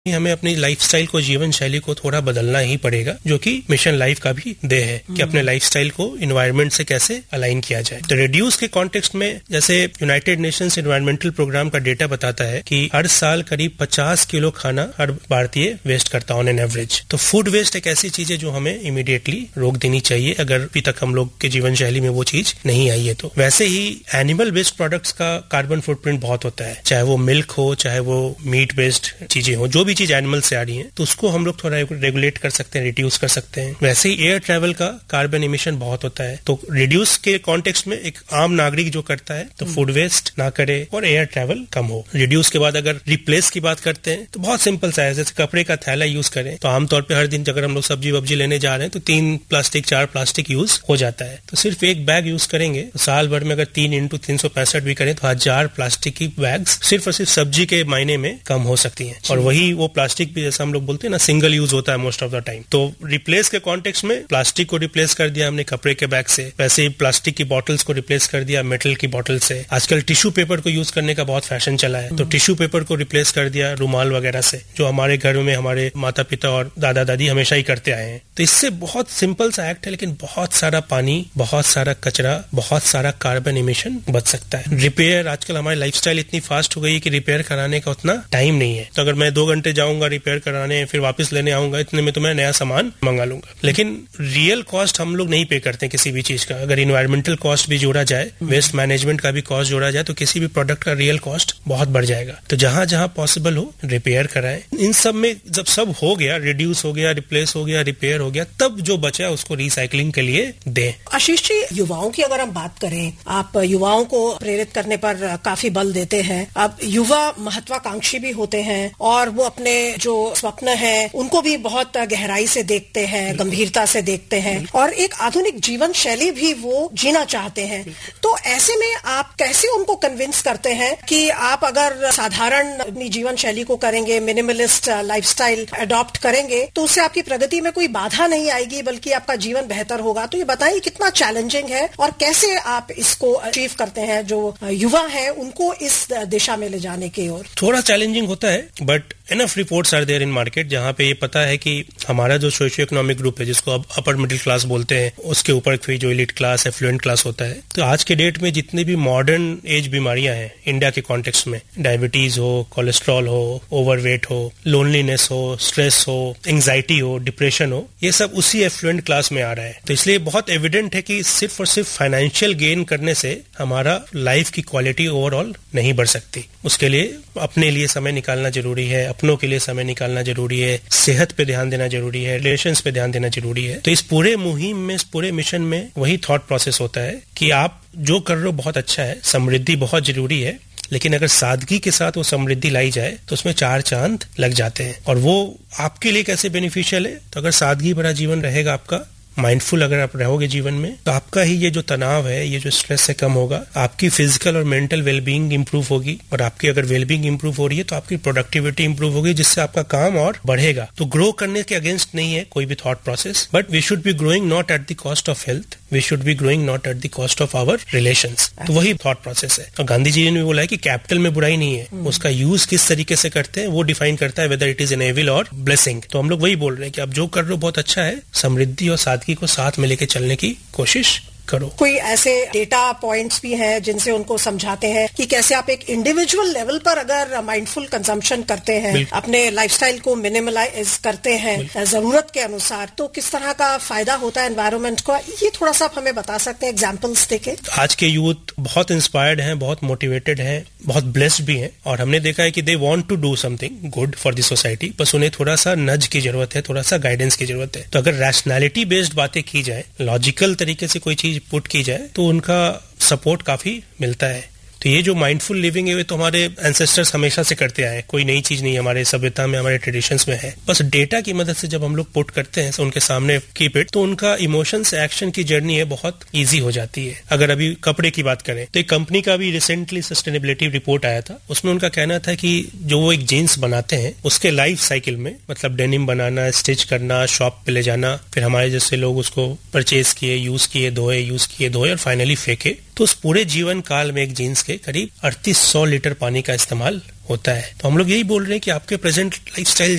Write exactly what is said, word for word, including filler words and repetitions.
हमें अपनी लाइफस्टाइल को, जीवन शैली को थोड़ा बदलना ही पड़ेगा, जो कि मिशन लाइफ का भी ध्येय है कि अपने लाइफस्टाइल को एनवायरनमेंट से कैसे अलाइन किया जाए। तो रिड्यूस के कॉन्टेक्स्ट में जैसे यूनाइटेड नेशंस एनवायरमेंटल प्रोग्राम का डेटा बताता है कि हर साल करीब पचास किलो खाना हर भारतीय वेस्ट करता है ऑन एन एवरेज। तो फूड वेस्ट एक ऐसी चीज है जो हमें इमीडिएटली रोक देनी चाहिए, अगर अभी तक हम लोग के जीवन शैली में वो चीज नहीं आई है तो। वैसे ही एनिमल वेस्ट प्रोडक्ट्स का कार्बन फुटप्रिंट बहुत होता है, चाहे वो मिल्क हो, चाहे वो मीट बेस्ड चीजें हो, जो भी चीज एनिमल से आ रही है, तो उसको हम लोग थोड़ा रेगुलेट कर सकते हैं, रिड्यूस कर सकते हैं। वैसे ही एयर ट्रैवल का कार्बन इमिशन बहुत होता है, तो रिड्यूस के कॉन्टेक्स्ट में एक आम नागरिक जो करता है तो फूड वेस्ट ना करे और एयर ट्रैवल कम हो। रिड्यूस के बाद अगर रिप्लेस की बात करते हैं तो बहुत सिंपल सा है, जैसे कपड़े का थैला यूज करें तो आमतौर पर हर दिन अगर हम लोग सब्जी वब्जी लेने जा रहे हैं तो तीन प्लास्टिक चार प्लास्टिक यूज हो जाता है, तो सिर्फ एक बैग यूज करेंगे तो साल भर में अगर तीन इंटू तीन सौ पैंसठ भी करें तो हजार प्लास्टिक की बैग्स सिर्फ और सिर्फ सब्जी के मायने में कम हो सकती हैं। और वही वो प्लास्टिक भी जैसा हम लोग बोलते हैं ना, सिंगल यूज होता है मोस्ट ऑफ द टाइम। तो रिप्लेस के कॉन्टेक्स्ट में प्लास्टिक को रिप्लेस कर दिया हमने कपड़े के बैग से, वैसे ही प्लास्टिक की बॉटल्स को रिप्लेस कर दिया मेटल की बॉटल से। आजकल टिश्यू पेपर को यूज करने का बहुत फैशन चला है, तो टिश्यू पेपर को रिप्लेस कर दिया रुमाल वगैरह से, जो हमारे घरों में हमारे माता पिता और दादा दादी हमेशा ही करते आए हैं। तो इससे बहुत सिंपल सा एक्ट है, लेकिन बहुत सारा पानी, बहुत सारा कचरा, बहुत सारा कार्बन इमिशन बच सकता है। रिपेयर, आजकल हमारी लाइफस्टाइल इतनी फास्ट हो गई है कि रिपेयर कराने का उतना टाइम नहीं है, तो अगर मैं दो घंटे जाऊंगा रिपेयर कराने फिर वापस लेने आऊंगा, इतने में तो मैं नया सामान मंगा लूंगा। लेकिन रियल कॉस्ट हम लोग नहीं पे करते किसी भी चीज का। अगर इन्वायरमेंटल कॉस्ट भी जोड़ा जाए, वेस्ट मैनेजमेंट का भी कॉस्ट जोड़ा जाए, तो किसी भी प्रोडक्ट का रियल कॉस्ट बहुत बढ़ जाएगा। तो जहां जहां पॉसिबल हो रिपेयर कराएं। इन सब में जब सब हो गया, रिड्यूस हो गया, रिप्लेस हो गया, रिपेयर हो गया, तब जो बचा उसको रिसाइकलिंग के लिए दें। आशीष जी, युवाओं की अगर हम बात करें, आप युवाओं को प्रेरित करने पर काफी बल देते हैं। अब युवा महत्वाकांक्षी भी होते हैं और वो अपने जो स्वप्न है उनको भी बहुत गहराई से देखते हैं, गंभीरता से देखते हैं और एक आधुनिक जीवन शैली भी वो जीना चाहते हैं। तो ऐसे में आप कैसे उनको कन्विंस करते हैं कि आप अगर साधारण अपनी जीवन शैली को करेंगे, मिनिमलिस्ट लाइफस्टाइल अडॉप्ट करेंगे, तो उससे आपकी प्रगति में कोई बाधा नहीं आएगी, बल्कि आपका जीवन बेहतर होगा। तो ये बताइए कितना चैलेंजिंग है और कैसे आप इसको अचीव करते हैं, जो युवा है उनको इस दिशा में ले जाने की ओर। थोड़ा चैलेंजिंग होता है, but enough reports are there in market जहां पे ये पता है कि हमारा जो सोशियो इकोनॉमिक ग्रुप है, जिसको अब अपर मिडिल क्लास बोलते हैं, उसके ऊपर फिर जो एलिट क्लास, एफ्लुएंट क्लास होता है, तो आज के डेट में जितनी भी मॉडर्न एज बीमारियां हैं इंडिया के कॉन्टेक्स्ट में, डायबिटीज हो, कोलेस्ट्रॉल हो, ओवरवेट हो, लोनलीनेस हो, स्ट्रेस हो, एंजाइटी हो, डिप्रेशन हो, ये सब उसी एफ्लुएंट क्लास में आ रहा है। तो इसलिए बहुत एविडेंट है कि सिर्फ और सिर्फ फाइनेंशियल गेन करने से हमारा लाइफ की क्वालिटी ओवरऑल नहीं बढ़ सकती। उसके लिए अपने लिए समय निकालना जरूरी है, अपनों के लिए समय निकालना जरूरी है, सेहत पे ध्यान देना जरूरी है, रिलेशंस पे ध्यान देना जरूरी है। तो इस पूरे मुहिम में, इस पूरे मिशन में वही थॉट प्रोसेस होता है कि आप जो कर रहे हो बहुत अच्छा है, समृद्धि बहुत जरूरी है, लेकिन अगर सादगी के साथ वो समृद्धि लाई जाए तो उसमें चार चांद लग जाते हैं। और वो आपके लिए कैसे बेनिफिशियल है, तो अगर सादगी भरा जीवन रहेगा आपका, माइंडफुल अगर आप रहोगे जीवन में, तो आपका ही ये जो तनाव है, ये जो स्ट्रेस है कम होगा, आपकी फिजिकल और मेंटल वेलबींग इंप्रूव होगी, और आपकी अगर वेलबींग इंप्रूव हो रही है तो आपकी प्रोडक्टिविटी इंप्रूव होगी, जिससे आपका काम और बढ़ेगा। तो ग्रो करने के अगेंस्ट नहीं है कोई भी thought process, but we should be growing not at the cost of health, we should be growing not at the cost of our relations. तो वही थॉट प्रोसेस है। और गांधी जी ने बोला है कि कैपिटल में बुराई नहीं है, उसका यूज किस तरीके से करते हैं वो डिफाइन करता है whether it is an evil और ब्लेसिंग। तो हम लोग वही बोल रहे हैं कि आप जो कर रहे हो बहुत अच्छा है, समृद्धि और सादगी को साथ में लेके चलने की कोशिश करो। कोई ऐसे डेटा पॉइंट्स भी हैं जिनसे उनको समझाते हैं कि कैसे आप एक इंडिविजुअल लेवल पर अगर माइंडफुल कंजम्पशन करते हैं, अपने लाइफस्टाइल को मिनिमलाइज करते हैं जरूरत के अनुसार, तो किस तरह का फायदा होता है एनवायरनमेंट को, ये थोड़ा सा आप हमें बता सकते हैं एग्जांपल्स देके। आज के यूथ बहुत इंस्पायर्ड हैं, बहुत मोटिवेटेड हैं, बहुत ब्लेस्ड भी हैं, और हमने देखा है कि they want to do something good for the society, बस उन्हें थोड़ा सा नज की जरूरत है, थोड़ा सा गाइडेंस की जरूरत है। तो अगर रैशनैलिटी बेस्ड बातें की जाए, लॉजिकल तरीके से कोई चीज पुट की जाए, तो उनका सपोर्ट काफी मिलता है। तो ये जो माइंडफुल लिविंग है, ये तो हमारे एंसेस्टर्स हमेशा से करते आए, कोई नई चीज नहीं, हमारे सभ्यता में, हमारे ट्रेडिशंस में है। बस डेटा की मदद से जब हम लोग पुट करते हैं उनके सामने कीप इट, तो उनका इमोशन से एक्शन की जर्नी है बहुत इजी हो जाती है। अगर अभी कपड़े की बात करें तो एक कंपनी का भी रिसेंटली सस्टेनेबिलिटी रिपोर्ट आया था, उसमें उनका कहना था कि जो वो एक जीन्स बनाते हैं उसके लाइफ साइकिल में, मतलब डेनिम बनाना, स्टिच करना, शॉप पे ले जाना, फिर हमारे जैसे लोग उसको परचेज किए, यूज किए, धोए, यूज किए, धोए और फाइनली फेंके, तो उस पूरे जीवन काल में एक जीन्स के करीब अड़तीस सौ लीटर पानी का इस्तेमाल होता है। तो हम लोग यही बोल रहे हैं कि आपके प्रेजेंट लाइफस्टाइल